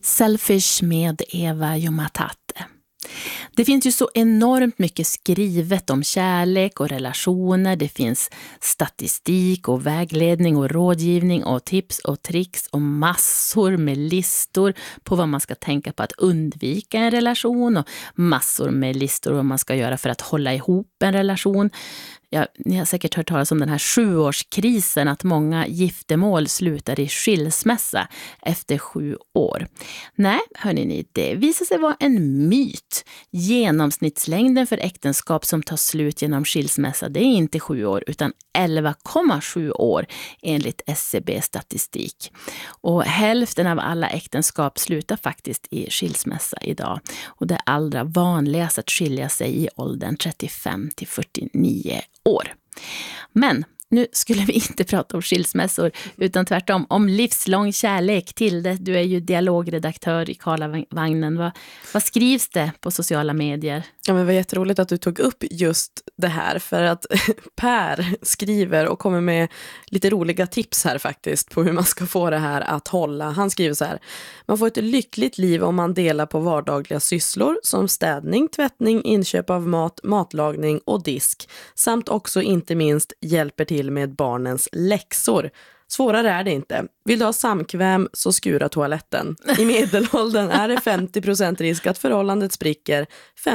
Selfish med Eva Jumatate. Det finns ju så enormt mycket skrivet om kärlek och relationer. Det finns statistik och vägledning och rådgivning och tips och tricks och massor med listor på vad man ska tänka på att undvika en relation och massor med listor vad man ska göra för att hålla ihop en relation. Ja, ni har säkert hört talas om den här 7-årskrisen, att många giftermål slutar i skilsmässa efter 7 år. Nej, hörni ni, det visar sig vara en myt. Genomsnittslängden för äktenskap som tar slut genom skilsmässa, det är inte 7 år utan 11,7 år enligt SCB-statistik. Och hälften av alla äktenskap slutar faktiskt i skilsmässa idag. Och det är allra vanligast att skilja sig i åldern 35 till 49 år. Men nu skulle vi inte prata om skilsmässor utan tvärtom om livslång kärlek. Tilde, du är ju dialogredaktör i Karlavagnen. Vad skrivs det på sociala medier? Ja, men det var jätteroligt att du tog upp just det här, för att Per skriver och kommer med lite roliga tips här faktiskt på hur man ska få det här att hålla. Han skriver så här: man får ett lyckligt liv om man delar på vardagliga sysslor som städning, tvättning, inköp av mat, matlagning och disk, samt också inte minst hjälper till med barnens läxor. Svårare är det inte. Vill du ha samkväm så skura toaletten. I medelåldern är det 50% risk att förhållandet spricker,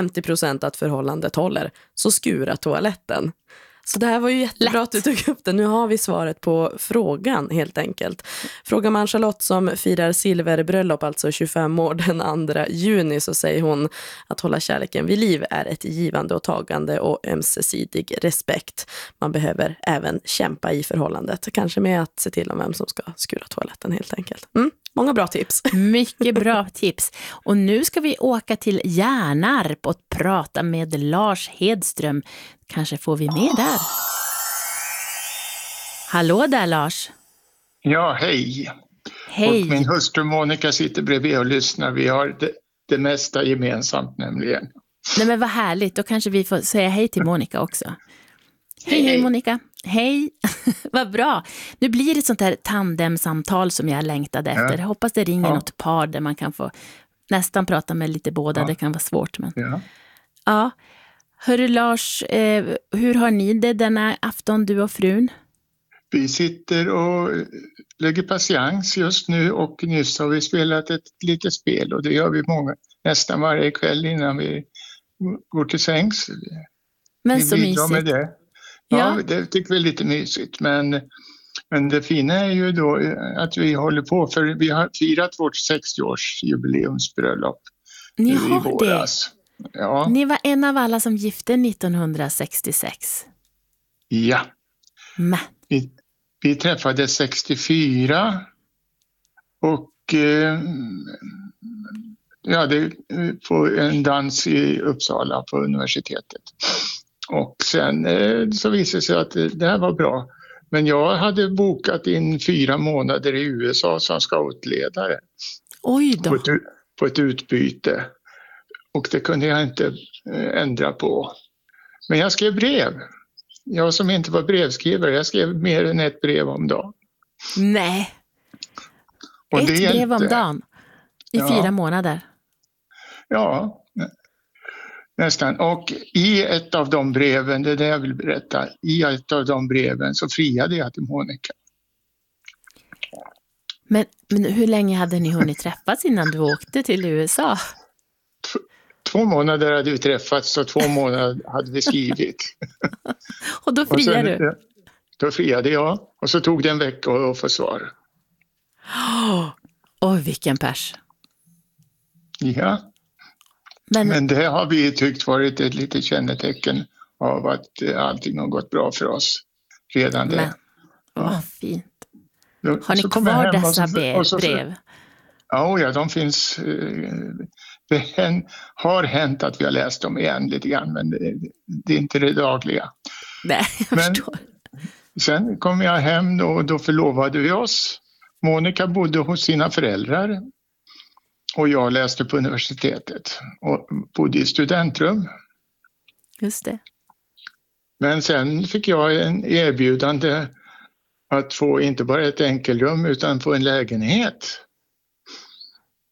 50% att förhållandet håller. Så skura toaletten. Så det här var ju jättebra att du tog upp det. Nu har vi svaret på frågan helt enkelt. Frågar man Charlotte som firar silverbröllop, alltså 25 år den 2 juni, så säger hon att hålla kärleken vid liv är ett givande och tagande och ömsesidig respekt. Man behöver även kämpa i förhållandet. Kanske med att se till om vem som ska skura toaletten helt enkelt. Många bra tips. Mycket bra tips. Och nu ska vi åka till Hjärnarp och prata med Lars Hedström. Kanske får vi med där. Hallå där, Lars. Ja, hej. Hej. Och min hustru Monica sitter bredvid och lyssnar. Vi har det mesta gemensamt nämligen. Nej, men vad härligt. Då kanske vi får säga hej till Monica också. Hej Monica. Hej. Vad bra. Nu blir det ett sånt här tandemsamtal som jag längtade efter. Jag hoppas det ringer något par där man kan få nästan prata med lite båda. Det kan vara svårt. Men... Ja. Hörru Lars, hur har ni det denna afton, du och frun? Vi sitter och lägger patiens just nu och nyss har vi spelat ett litet spel och det gör vi nästan varje kväll innan vi går till sängs. Men så mysigt. Med det. Ja, det tycker vi är lite mysigt. Men det fina är ju då att vi håller på, för vi har firat vårt 60-års jubileumsbröllop i våras. Ja. Ni var en av alla som gifte 1966. Ja. Men. Vi träffades 64 och det på en dans i Uppsala på universitetet. Och sen så visade det sig att det här var bra. Men jag hade bokat in 4 månader i USA som scoutledare. Oj då. På ett utbyte. Och det kunde jag inte ändra på. Men jag skrev brev. Jag som inte var brevskrivare, jag skrev mer än ett brev om dagen. Nej. Och ett brev om dagen i 4 månader. Ja, nästan. Och i ett av de breven, det är det jag vill berätta, i ett av de breven så friade jag till Monica. Men hur länge hade ni hunnit träffas innan du åkte till USA? 2 månader hade vi träffats och 2 månader hade vi skrivit. Och då friade du? Då friade jag. Och så tog det en vecka att få svar. Vilken pers. Ja. Men det har vi tyckt varit ett litet kännetecken av att allting har gått bra för oss redan det. Vad fint. Har ni kvar dessa brev? Ja, de finns. Det har hänt att vi har läst dem igen lite grann, men det är inte det dagliga. Nej, jag förstår. Sen kom jag hem och då förlovade vi oss. Monica bodde hos sina föräldrar och jag läste på universitetet och bodde i studentrum. Just det. Men sen fick jag en erbjudande att få inte bara ett enkelrum utan få en lägenhet.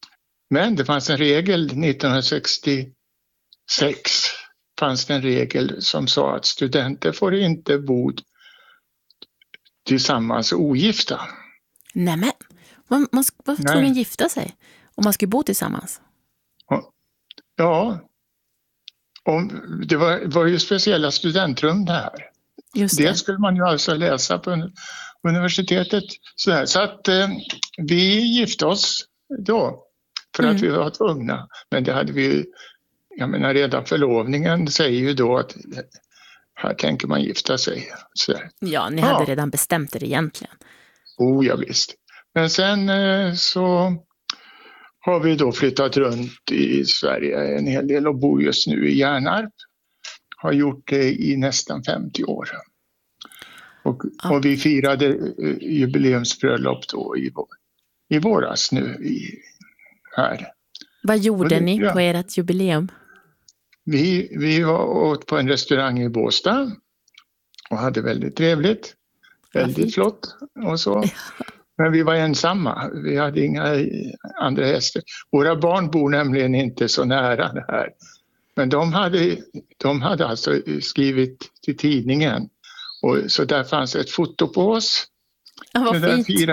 Men det fanns en regel 1966 fanns det en regel som sa att studenter får inte bo tillsammans ogifta. Nämen, man var tvungen att gifta sig om man skulle bo tillsammans. Ja, det var ju speciella studentrum där. Just det. Det skulle man ju alltså läsa på universitetet. Så att vi gifte oss då för att vi var tvungna. Men det hade vi ju, jag menar redan förlovningen säger ju då att här tänker man gifta sig. Så. Ja, ni hade redan bestämt er egentligen. Ja, visst. Men sen så har vi då flyttat runt i Sverige en hel del och bor just nu i Hjärnarp. Har gjort det i nästan 50 år. Och vi firade jubileumsbröllop då i våras nu här. Vad gjorde ni på ert jubileum? Vi var åt på en restaurang i Båstad och hade väldigt trevligt. Väldigt flott och så. Men vi var ensamma. Vi hade inga andra gäster. Våra barn bor nämligen inte så nära det här. Men de hade alltså skrivit till tidningen. Och så där fanns ett foto på oss. Ja, vad fint.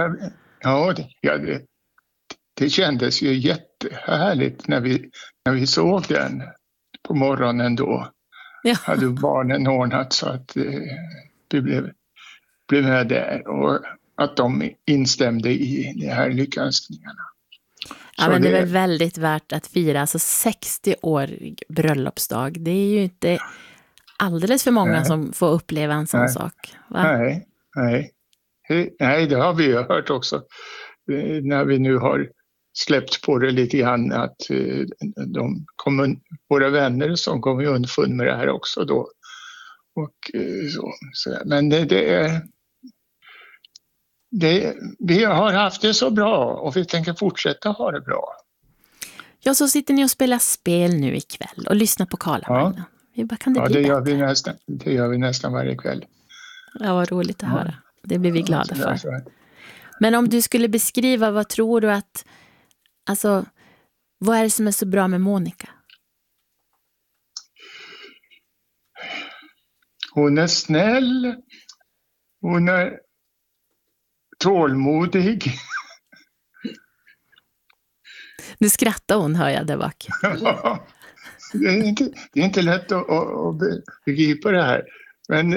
Det kändes ju jättehärligt när vi såg den på morgonen då. Ja. Hade barnen ordnat så att vi blev med där och att de instämde i de här lyckönskningarna. Ja, men det är väl väldigt värt att fira alltså 60-årig bröllopsdag. Det är ju inte alldeles för många som får uppleva en sån sak. Va? Nej, det har vi ju hört också. När vi nu har släppt på det lite grann att våra vänner som kommer underfund med det här också då. Och så. Men vi har haft det så bra och vi tänker fortsätta ha det bra. Ja, så sitter ni och spelar spel nu ikväll och lyssnar på Karlavagnen. Det gör vi nästan varje kväll. Ja, vad roligt att höra. Det blir vi glada för. Men om du skulle beskriva, vad tror du att, alltså, vad är det som är så bra med Monica? Hon är snäll. Hon är tålmodig. Nu skrattar hon, hör jag där bak. Det är inte lätt att begripa det här. Men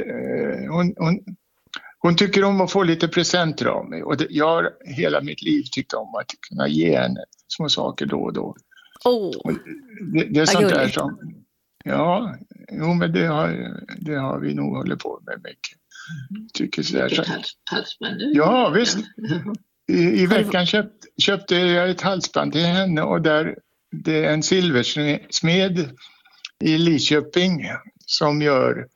hon tycker om att få lite presenter av mig. Och jag har hela mitt liv tyckt om att kunna ge henne små saker då och då. Det är sånt där som... Ja, men det har vi nog hållit på med mycket. Tycker sådär. Så. Ja, visst. I veckan köpte jag ett halsband till henne och det är en silversmed i Lidköping som gör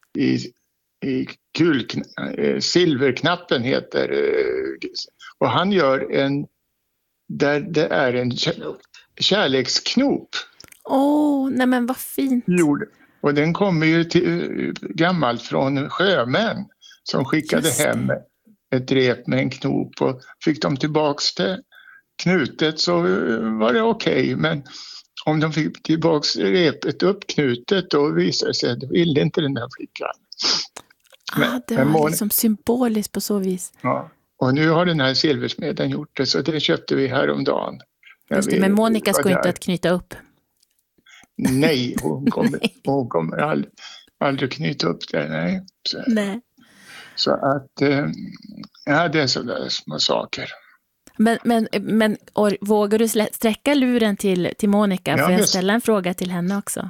silverknappen heter, och han gör där det är en kärleksknop. Nej men vad fint. Och den kommer ju gammalt från sjömän som skickade hem ett rep med en knop och fick de tillbaks det knutet så var det okej. Men om de fick tillbaks repet uppknutet då visade det sig att det ville inte den där flickan. Det var liksom symboliskt på så vis. Ja, och nu har den här silversmeden gjort det så det köpte vi häromdagen. Just det, men Monica ska inte att knyta upp. Nej, hon kommer aldrig knyta upp det. Nej. Så att det är sådär små saker. Men vågar du sträcka luren till Monica? Får jag ställa en fråga till henne också?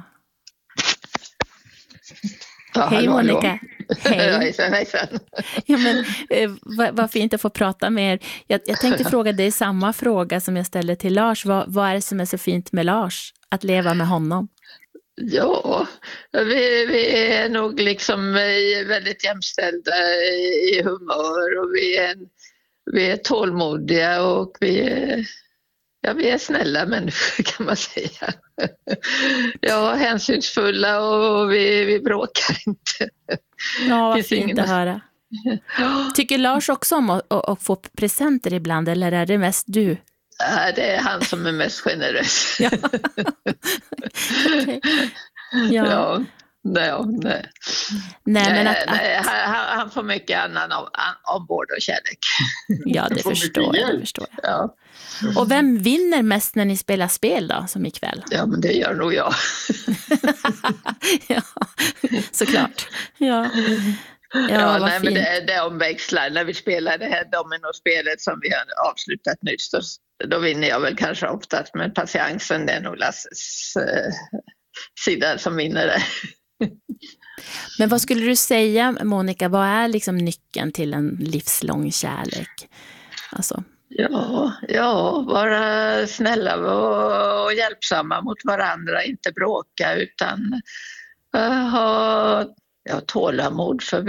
Ja, hej Monica. Hej. Ja, men, vad fint att få prata med er. Jag tänkte fråga dig samma fråga som jag ställde till Lars. Vad är det som är så fint med Lars? Att leva med honom? Ja, vi är nog liksom väldigt jämställda i humör och vi är tålmodiga och vi är snälla människor kan man säga. Ja, hänsynsfulla och vi bråkar inte. Ja, vad fint att höra. Tycker Lars också om att få presenter ibland eller är det mest du? Det är han som är mest generös. Ja. Okay. Ja. Ja, nej. Nej, men Han får mycket annan omvård och kärlek. Ja, det förstår jag. Ja. Och vem vinner mest när ni spelar spel då, som ikväll? Ja, men det gör nog jag. Ja, såklart. Ja, nej, men det omväxlar. När vi spelar det här dominospelet som vi har avslutat nyss, då vinner jag väl kanske oftast, men patiensen, det är nog Lasses sida som vinner det. Men vad skulle du säga, Monica, vad är liksom nyckeln till en livslång kärlek? Alltså. Ja, vara snälla och hjälpsamma mot varandra, inte bråka, utan ha tålamod, för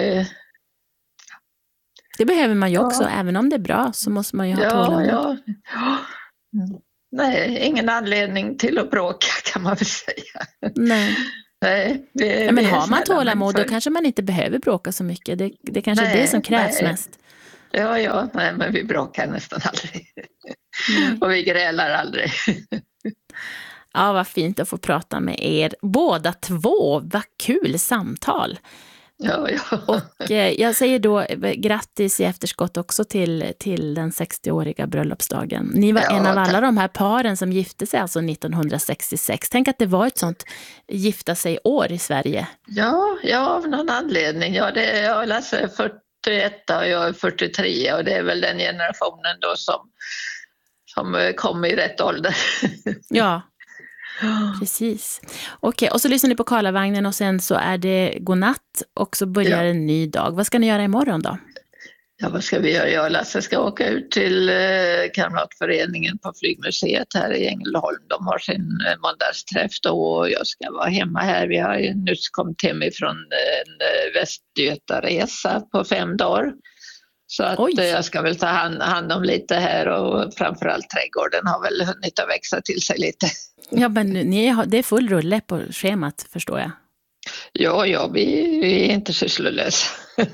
det behöver man ju också, även om det är bra så måste man ju ha tålamod. Ja. Nej, ingen anledning till att bråka, kan man väl säga. Nej, men har man tålamod då kanske man inte behöver bråka så mycket. Det kanske är det som krävs mest. Ja, nej, men vi bråkar nästan aldrig. Och vi grälar aldrig. Ja, vad fint att få prata med er båda två. Vad kul samtal. Ja. Och jag säger då grattis i efterskott också till den 60-åriga bröllopsdagen. Ni var en av alla de här paren som gifte sig alltså 1966. Tänk att det var ett sånt gifta sig år i Sverige. Ja, av någon anledning. Jag är Lasse 41 och jag är 43 och det är väl den generationen då som kom i rätt ålder. Ja. Precis. Okej, och så lyssnar ni på Karlavagnen och sen så är det godnatt och så börjar en ny dag. Vad ska ni göra imorgon då? Ja, vad ska vi göra? Jag och Lasse ska åka ut till Kamratföreningen på Flygmuseet här i Ängelholm. De har sin måndagsträff då och jag ska vara hemma här. Vi har ju nyss kommit hem ifrån en Västgötaresa på 5 dagar. Så att jag ska väl ta hand om lite här och framförallt trädgården har väl hunnit att växa till sig lite. Ja, men det är full rulle på schemat, förstår jag. Ja, vi är inte sysslolösa.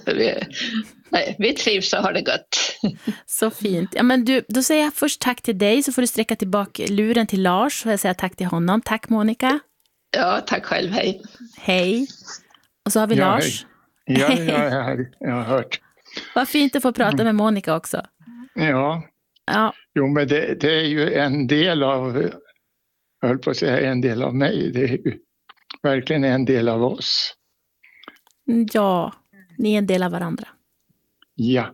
Vi trivs och har det gott. Så fint. Ja, men då säger jag först tack till dig, så får du sträcka tillbaka luren till Lars. Så jag säger tack till honom. Tack Monica. Ja, tack själv. Hej. Hej. Och så har vi Lars. Hej. Ja, jag har hört. Vad fint att få prata med Monica också. Ja. Jo, men det är ju en del av, jag höll på att säga en del av mig. Det är ju verkligen en del av oss. Ja, ni är en del av varandra. Ja.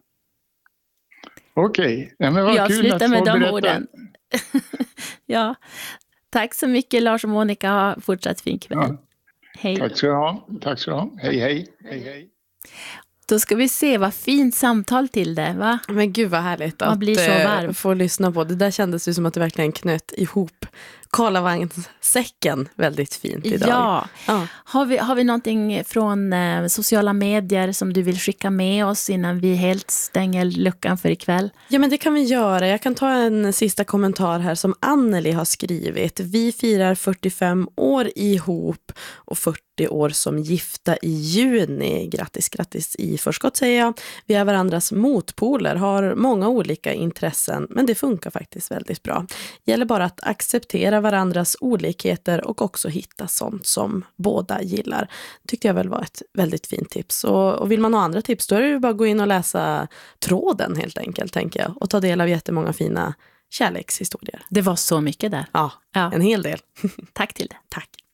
Okej. Ja, men vad jag kul slutar att med få de berätta. orden. Ja, tack så mycket Lars och Monica. Ha fortsatt fin kväll. Ja. Hej. Tack så du ha. Hej. Då ska vi se, vad fint samtal till det, va? Men gud vad härligt Man blir så varm. Få lyssna på. Det där kändes ju som att det verkligen knöt ihop Karlavagnssäcken väldigt fint idag. Ja. Har vi någonting från sociala medier som du vill skicka med oss innan vi helt stänger luckan för ikväll? Ja, men det kan vi göra. Jag kan ta en sista kommentar här som Anneli har skrivit. Vi firar 45 år ihop och 40 år som gifta i juni. Grattis i förskott säger jag. Vi är varandras motpoler, har många olika intressen, men det funkar faktiskt väldigt bra. Gäller bara att acceptera varandras olikheter och också hitta sånt som båda gillar. Tyckte jag väl var ett väldigt fint tips. Och vill man ha andra tips då är det ju bara att gå in och läsa tråden helt enkelt, tänker jag. Och ta del av jättemånga fina kärlekshistorier. Det var så mycket där. Ja. En hel del. Tack till det. Tack.